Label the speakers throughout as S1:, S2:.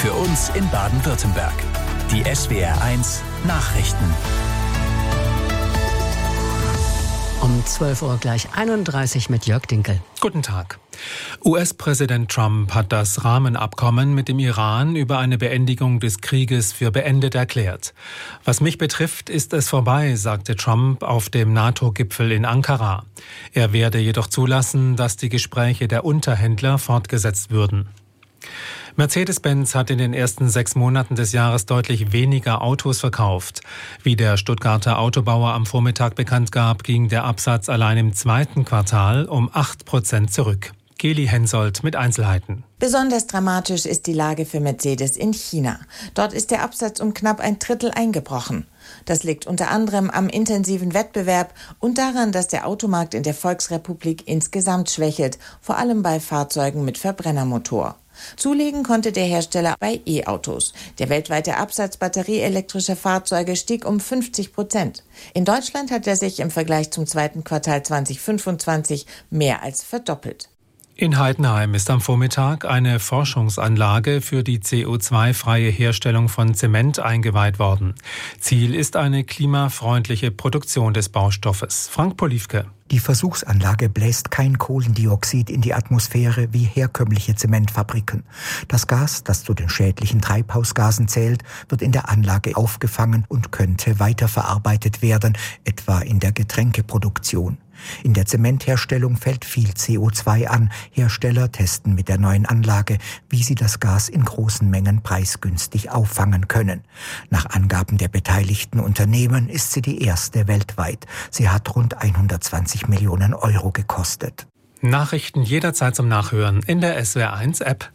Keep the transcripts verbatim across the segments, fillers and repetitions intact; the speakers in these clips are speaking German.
S1: Für uns in Baden-Württemberg. Die S W R eins Nachrichten.
S2: Um zwölf Uhr gleich einunddreißig mit Jörg Dinkel.
S3: Guten Tag. U S-Präsident Trump hat das Rahmenabkommen mit dem Iran über eine Beendigung des Krieges für beendet erklärt. Was mich betrifft, ist es vorbei, sagte Trump auf dem NATO-Gipfel in Ankara. Er werde jedoch zulassen, dass die Gespräche der Unterhändler fortgesetzt würden. Mercedes-Benz hat in den ersten sechs Monaten des Jahres deutlich weniger Autos verkauft. Wie der Stuttgarter Autobauer am Vormittag bekannt gab, ging der Absatz allein im zweiten Quartal um acht Prozent zurück. Geli Hensoldt mit Einzelheiten.
S4: Besonders dramatisch ist die Lage für Mercedes in China. Dort ist der Absatz um knapp ein Drittel eingebrochen. Das liegt unter anderem am intensiven Wettbewerb und daran, dass der Automarkt in der Volksrepublik insgesamt schwächelt, vor allem bei Fahrzeugen mit Verbrennermotor. Zulegen konnte der Hersteller bei E-Autos. Der weltweite Absatz batterieelektrischer Fahrzeuge stieg um fünfzig Prozent. In Deutschland hat er sich im Vergleich zum zweiten Quartal zweitausendfünfundzwanzig mehr als verdoppelt.
S3: In Heidenheim ist am Vormittag eine Forschungsanlage für die C O zwei freie Herstellung von Zement eingeweiht worden. Ziel ist eine klimafreundliche Produktion des Baustoffes. Frank Poliwke.
S5: Die Versuchsanlage bläst kein Kohlendioxid in die Atmosphäre wie herkömmliche Zementfabriken. Das Gas, das zu den schädlichen Treibhausgasen zählt, wird in der Anlage aufgefangen und könnte weiterverarbeitet werden, etwa in der Getränkeproduktion. In der Zementherstellung fällt viel C O zwei an. Hersteller testen mit der neuen Anlage, wie sie das Gas in großen Mengen preisgünstig auffangen können. Nach Angaben der beteiligten Unternehmen ist sie die erste weltweit. Sie hat rund hundertzwanzig Millionen Euro gekostet.
S3: Nachrichten jederzeit zum Nachhören in der S W R eins App.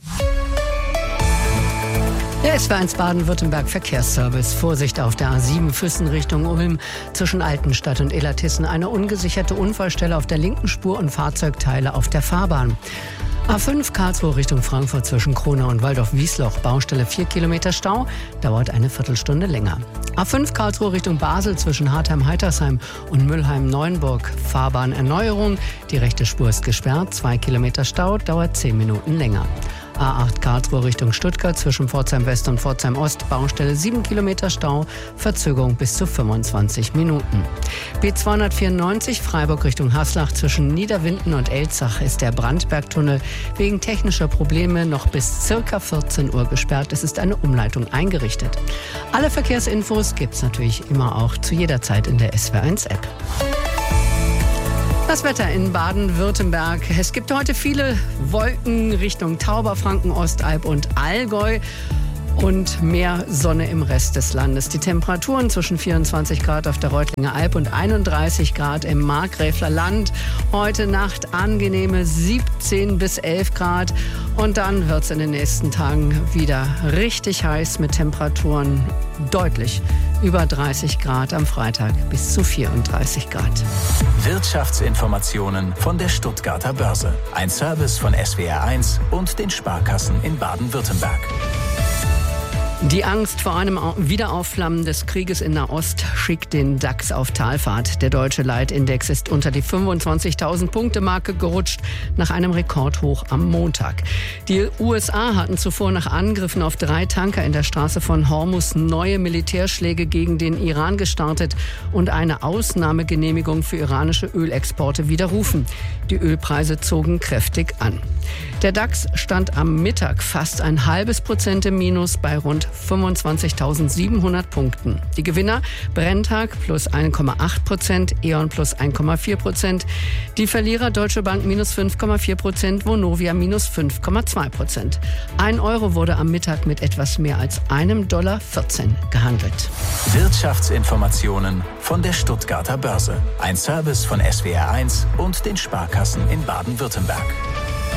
S2: Der S W R eins Baden-Württemberg Verkehrsservice. Vorsicht auf der A sieben Füssen Richtung Ulm. Zwischen Altenstadt und Illertissen eine ungesicherte Unfallstelle auf der linken Spur und Fahrzeugteile auf der Fahrbahn. A fünf Karlsruhe Richtung Frankfurt zwischen Kronau und Waldorf-Wiesloch. Baustelle vier Kilometer Stau, dauert eine Viertelstunde länger. A fünf Karlsruhe Richtung Basel zwischen Hartheim-Heitersheim und Müllheim-Neuenburg. Fahrbahnerneuerung. Die rechte Spur ist gesperrt. zwei Kilometer Stau, dauert zehn Minuten länger. A acht Karlsruhe Richtung Stuttgart zwischen Pforzheim West und Pforzheim Ost. Baustelle sieben Kilometer Stau, Verzögerung bis zu fünfundzwanzig Minuten. B zweihundertvierundneunzig Freiburg Richtung Haslach zwischen Niederwinden und Elzach ist der Brandbergtunnel wegen technischer Probleme noch bis circa vierzehn Uhr gesperrt. Es ist eine Umleitung eingerichtet. Alle Verkehrsinfos gibt's natürlich immer auch zu jeder Zeit in der S W R eins App. Das Wetter in Baden-Württemberg. Es gibt heute viele Wolken Richtung Tauberfranken, Ostalb und Allgäu und mehr Sonne im Rest des Landes. Die Temperaturen zwischen vierundzwanzig Grad auf der Reutlinger Alb und einunddreißig Grad im Markgräfler Land. Heute Nacht angenehme siebzehn bis elf Grad und dann wird es in den nächsten Tagen wieder richtig heiß mit Temperaturen deutlich über dreißig Grad, am Freitag bis zu vierunddreißig Grad.
S1: Wirtschaftsinformationen von der Stuttgarter Börse. Ein Service von S W R eins und den Sparkassen in Baden-Württemberg.
S2: Die Angst vor einem Wiederaufflammen des Krieges in Nahost schickt den DAX auf Talfahrt. Der deutsche Leitindex ist unter die fünfundzwanzigtausend Punkte Marke gerutscht nach einem Rekordhoch am Montag. Die U S A hatten zuvor nach Angriffen auf drei Tanker in der Straße von Hormuz neue Militärschläge gegen den Iran gestartet und eine Ausnahmegenehmigung für iranische Ölexporte widerrufen. Die Ölpreise zogen kräftig an. Der DAX stand am Mittag fast ein halbes Prozent im Minus bei rund fünfundzwanzigtausendsiebenhundert Punkten. Die Gewinner Brenntag plus eins Komma acht Prozent, E.ON plus eins Komma vier Prozent. Die Verlierer Deutsche Bank minus fünf Komma vier Prozent, Vonovia minus fünf Komma zwei Prozent. Ein Euro wurde am Mittag mit etwas mehr als einem Dollar vierzehn gehandelt.
S1: Wirtschaftsinformationen von der Stuttgarter Börse. Ein Service von S W R eins und den Sparkassen in Baden-Württemberg.